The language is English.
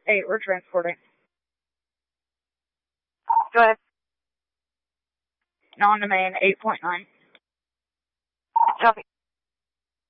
8, we're transporting. Go ahead. Non-domain 8.9. Copy.